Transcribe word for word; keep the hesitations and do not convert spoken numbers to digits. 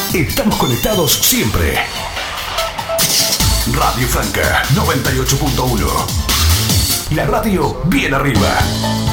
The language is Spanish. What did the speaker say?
Estamos conectados siempre. Radio Franca noventa y ocho punto uno. La radio bien arriba.